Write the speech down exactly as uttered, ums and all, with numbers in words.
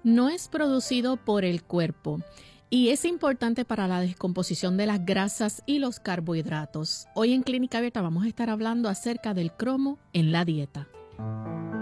no es producido por el cuerpo y es importante para la descomposición de las grasas y los carbohidratos. Hoy en Clínica Abierta vamos a estar hablando acerca del cromo en la dieta.